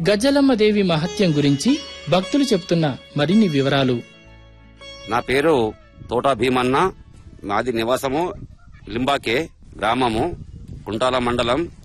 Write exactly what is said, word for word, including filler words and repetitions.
గజ్జలమ్మ దేవి మహత్యం గురించి భక్తులు చెప్తున్న మరిన్ని వివరాలు. నా పేరు తోటా భీమన్న. మాది నివాసము లింబాకే గ్రామము, కుంటాల మండలం,